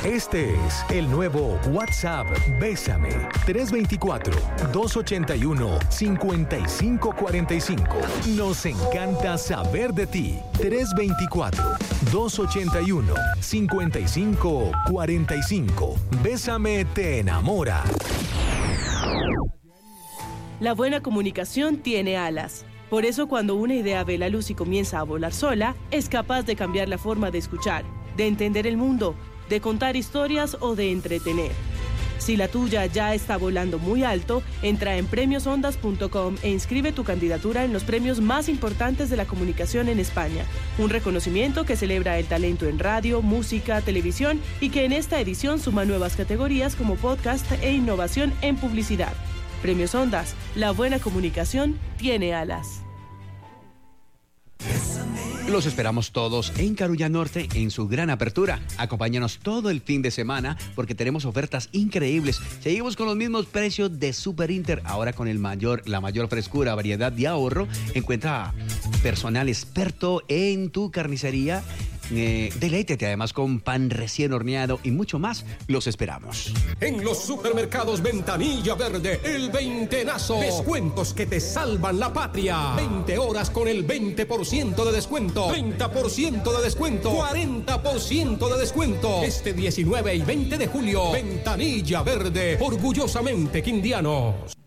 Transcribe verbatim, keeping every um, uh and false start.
Este es el nuevo WhatsApp Bésame. tres dos cuatro, dos ocho uno, cinco cinco cuatro cinco. Nos encanta saber de ti. tres dos cuatro, dos ocho uno, cinco cinco cuatro cinco. Bésame te enamora. La buena comunicación tiene alas. Por eso, cuando una idea ve la luz y comienza a volar sola, es capaz de cambiar la forma de escuchar, de entender el mundo, de contar historias o de entretener. Si la tuya ya está volando muy alto, entra en premios ondas punto com e inscribe tu candidatura en los premios más importantes de la comunicación en España. Un reconocimiento que celebra el talento en radio, música, televisión y que en esta edición suma nuevas categorías como podcast e innovación en publicidad. Premios Ondas, la buena comunicación tiene alas. Los esperamos todos en Carulla Norte en su gran apertura. Acompáñanos todo el fin de semana porque tenemos ofertas increíbles. Seguimos con los mismos precios de Super Inter, ahora con el mayor, la mayor frescura, variedad y ahorro. Encuentra personal experto en tu carnicería. Eh, deleítete además con pan recién horneado y mucho más. Los esperamos. En los supermercados Ventanilla Verde, el veintenazo. Descuentos que te salvan la patria. veinte horas con el veinte por ciento de descuento. treinta por ciento de descuento. cuarenta por ciento de descuento. Este diecinueve y veinte de julio. Ventanilla Verde, orgullosamente quindianos.